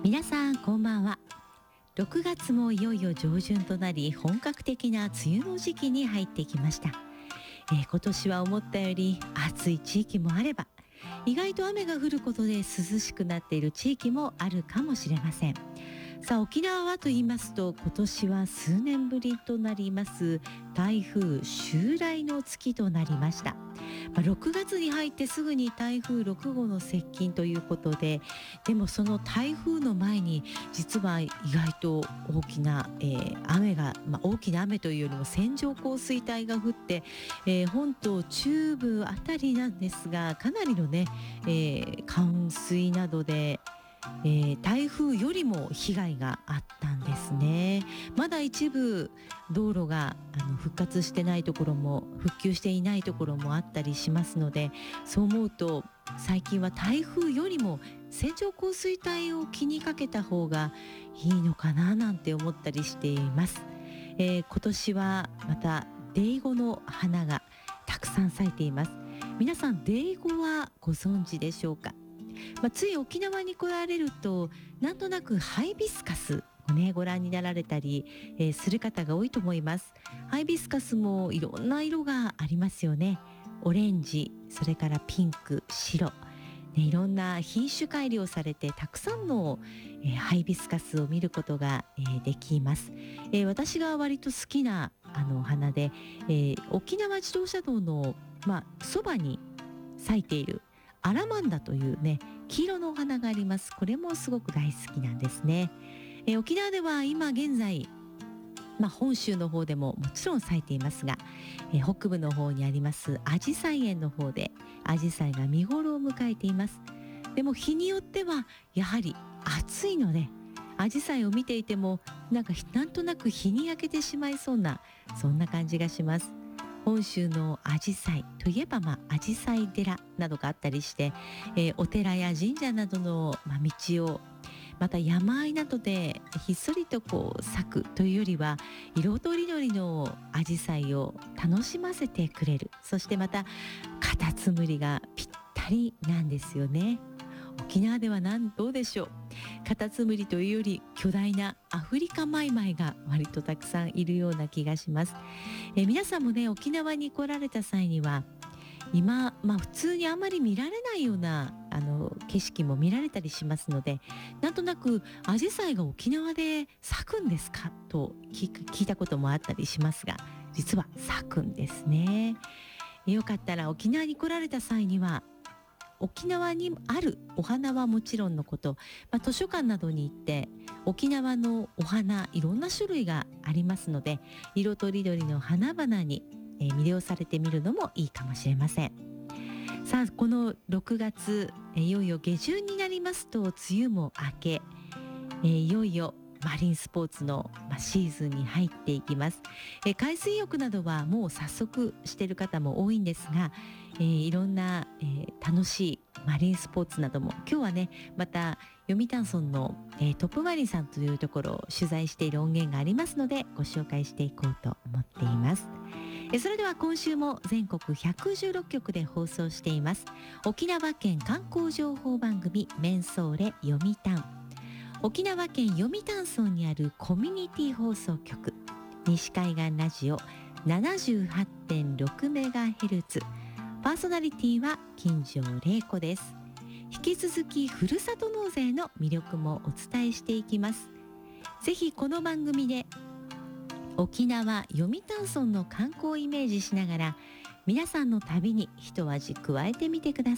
皆さんこんばんは。6月もいよいよ上旬となり、本格的な梅雨の時期に入ってきました。今年は思ったより暑い地域もあれば、意外と雨が降ることで涼しくなっている地域もあるかもしれません。さあ、沖縄はと言いますと、今年は数年ぶりとなります台風襲来の月となりました。6月に入ってすぐに台風6号の接近ということで、でもその台風の前に実は意外と大きな、雨が、大きな雨というよりも線状降水帯が降って、本島中部あたりなんですが、かなりのね、冠水などで台風よりも被害があったんですね。まだ一部道路が復活してないところも復旧していないところもあったりしますので、そう思うと最近は台風よりも線状降水帯を気にかけた方がいいのかななんて思ったりしています。今年はまたデイゴの花がたくさん咲いています。皆さんデイゴはご存知でしょうか？つい沖縄に来られるとなんとなくハイビスカスをねご覧になられたり、する方が多いと思います。ハイビスカスもいろんな色がありますよね。オレンジ、それからピンク、白、いろんな品種改良されてたくさんの、ハイビスカスを見ることが、できます。私が割と好きなお花で、沖縄自動車道のそばに咲いているアラマンダというね黄色のお花があります。これもすごく大好きなんですね。沖縄では今現在、本州の方でももちろん咲いていますが、北部の方にありますアジサイ園の方でアジサイが見頃を迎えています。でも日によってはやはり暑いので、アジサイを見ていてもなんとなく日に焼けてしまいそうな、そんな感じがします。本州のアジサイといえば、アジサイ寺などがあったりして、お寺や神社などの、道をまた山あいなどでひっそりと咲くというよりは、色とりどりのアジサイを楽しませてくれる。そしてまたカタツムリがぴったりなんですよね。沖縄ではどうでしょう。カタツムリというより巨大なアフリカマイマイが割とたくさんいるような気がします。皆さんもね沖縄に来られた際には今、普通にあまり見られないような景色も見られたりしますので、なんとなくアジサイが沖縄で咲くんですかと聞いたこともあったりしますが、実は咲くんですね。よかったら沖縄に来られた際には、沖縄にあるお花はもちろんのこと、図書館などに行って沖縄のお花いろんな種類がありますので、色とりどりの花々に魅了されてみるのもいいかもしれません。さあ、この6月いよいよ下旬になりますと梅雨も明け、いよいよマリンスポーツのシーズンに入っていきます。海水浴などはもう早速している方も多いんですが、いろんな、楽しいマリンスポーツなども今日はねまた読谷村の、トップマリンさんというところを取材している音源がありますのでご紹介していこうと思っています。それでは今週も全国116局で放送しています沖縄県観光情報番組メンソーレ読谷。沖縄県読谷村にあるコミュニティ放送局西海岸ラジオ 78.6MHz、 パーソナリティは金城玲子です。引き続きふるさと納税の魅力もお伝えしていきます。ぜひこの番組で沖縄読谷村の観光をイメージしながら皆さんの旅に一味加えてみてください。